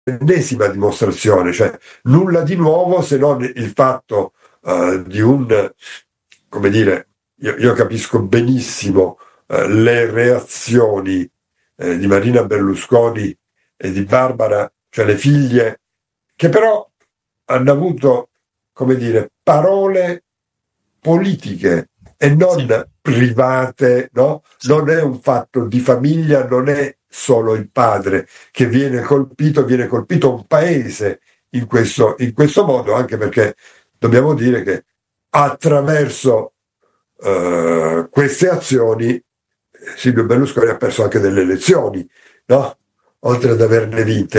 l'ennesima dimostrazione, cioè nulla di nuovo se non il fatto di un, come dire, io capisco benissimo le reazioni di Marina Berlusconi e di Barbara, cioè le figlie, che però hanno avuto, come dire, parole politiche e non Sì, private, no? sì. Non è un fatto di famiglia, non è solo il padre che viene colpito un paese in questo modo, anche perché dobbiamo dire che attraverso queste azioni Silvio Berlusconi ha perso anche delle elezioni, no? Oltre ad averne vinte,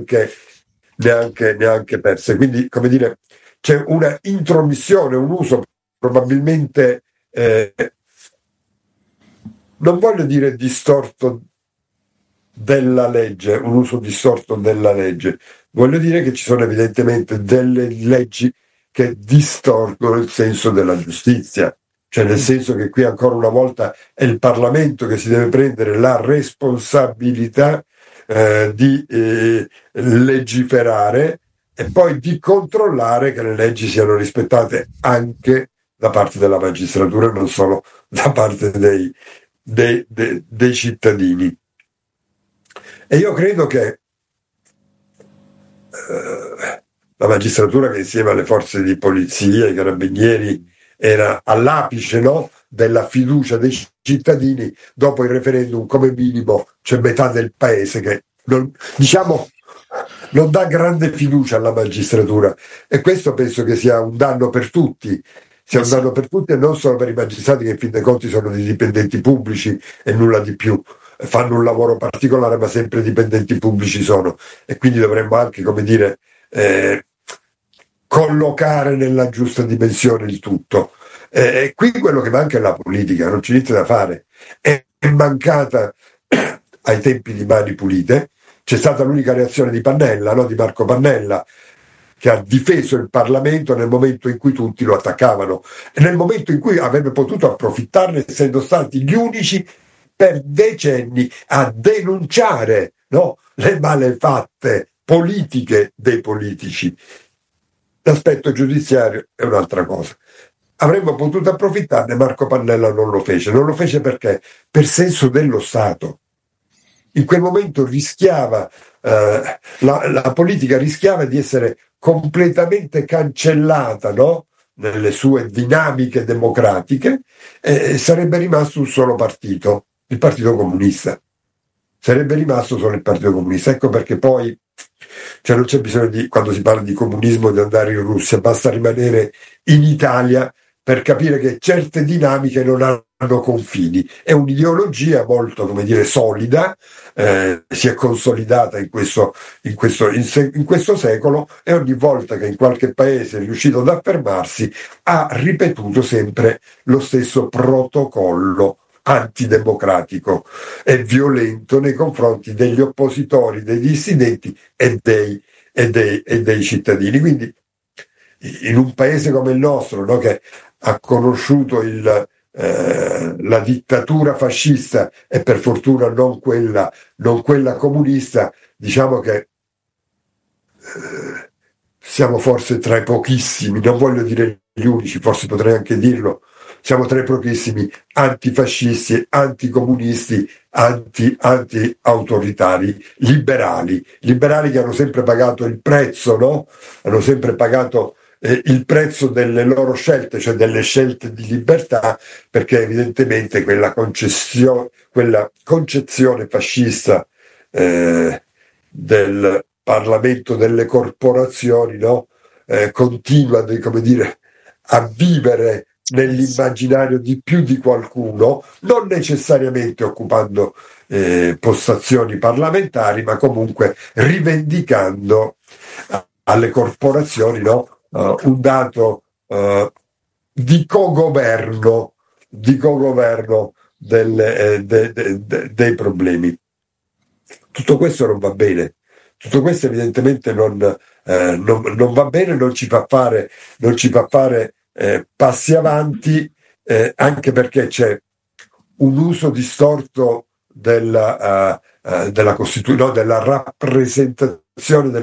neanche perse. Quindi, come dire, c'è una intromissione, un uso probabilmente, non voglio dire distorto della legge, un uso distorto della legge, voglio dire che ci sono evidentemente delle leggi che distorcono il senso della giustizia. Cioè, nel senso che qui ancora una volta è il Parlamento che si deve prendere la responsabilità di legiferare e poi di controllare che le leggi siano rispettate anche da parte della magistratura, non solo da parte dei cittadini. E io credo che la magistratura, che insieme alle forze di polizia, ai carabinieri, era all'apice, no? Della fiducia dei cittadini, dopo il referendum come minimo c'è metà del paese che non, diciamo, non dà grande fiducia alla magistratura, e questo penso che sia un danno per tutti. Sia un Sì. danno per tutti e non solo per i magistrati, che in fin dei conti sono dei dipendenti pubblici e nulla di più, fanno un lavoro particolare ma sempre dipendenti pubblici sono, e quindi dovremmo anche, come dire, collocare nella giusta dimensione il tutto. E qui quello che manca è la politica, non c'è niente da fare. È mancata ai tempi di Mani Pulite, c'è stata l'unica reazione di Pannella, no? Di Marco Pannella, che ha difeso il Parlamento nel momento in cui tutti lo attaccavano e nel momento in cui avrebbe potuto approfittarne, essendo stati gli unici per decenni a denunciare, no? Le malefatte politiche dei politici. L'aspetto giudiziario è un'altra cosa. Avremmo potuto approfittarne, Marco Pannella non lo fece. Non lo fece perché? Per senso dello Stato. In quel momento rischiava, la politica rischiava di essere completamente cancellata, no? Nelle sue dinamiche democratiche, e sarebbe rimasto un solo partito, il Partito Comunista. Sarebbe rimasto solo il Partito Comunista. Ecco perché poi, cioè, non c'è bisogno di, quando si parla di comunismo, di andare in Russia, basta rimanere in Italia per capire che certe dinamiche non hanno confini. È un'ideologia molto, come dire, solida, si è consolidata in questo secolo, e ogni volta che in qualche paese è riuscito ad affermarsi ha ripetuto sempre lo stesso protocollo antidemocratico e violento nei confronti degli oppositori, dei dissidenti e dei cittadini. Quindi in un paese come il nostro, no, che ha conosciuto la dittatura fascista e per fortuna non quella comunista, diciamo che siamo forse tra i pochissimi, non voglio dire gli unici, forse potrei anche dirlo, siamo tra i pochissimi antifascisti, anticomunisti, anti-autoritari, liberali che hanno sempre pagato il prezzo, no? Hanno sempre pagato il prezzo delle loro scelte, cioè delle scelte di libertà, perché evidentemente quella concezione fascista del Parlamento delle corporazioni, no? Continua, come dire, a vivere nell'immaginario di più di qualcuno, non necessariamente occupando postazioni parlamentari, ma comunque rivendicando alle corporazioni, no? Un dato di cogoverno dei problemi. Tutto questo non va bene. Tutto questo evidentemente non va bene, non ci fa fare passi avanti, anche perché c'è un uso distorto della rappresentazione